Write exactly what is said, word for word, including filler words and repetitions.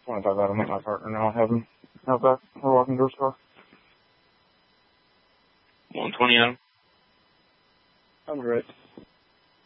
Once I got to meet my partner now, I have him out back. We're walking to his car. one twenty Adam. I'm great.